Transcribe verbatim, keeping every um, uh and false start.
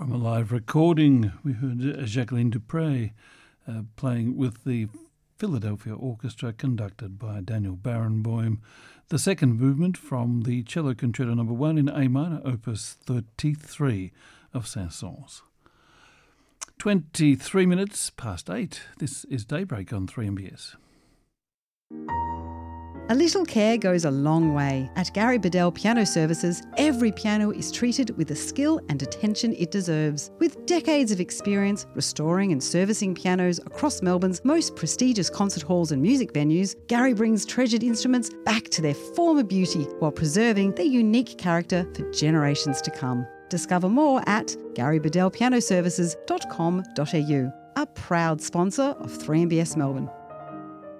From a live recording, we heard Jacqueline Dupre uh, playing with the Philadelphia Orchestra conducted by Daniel Barenboim. The second movement from the Cello Concerto Number One in A minor, Opus thirty-three of Saint-Saëns. Twenty-three minutes past eight. This is Daybreak on three M B S. A little care goes a long way. At Gary Bedell Piano Services, every piano is treated with the skill and attention it deserves. With decades of experience restoring and servicing pianos across Melbourne's most prestigious concert halls and music venues, Gary brings treasured instruments back to their former beauty while preserving their unique character for generations to come. Discover more at gary bedell piano services dot com dot a u, a proud sponsor of three M B S Melbourne.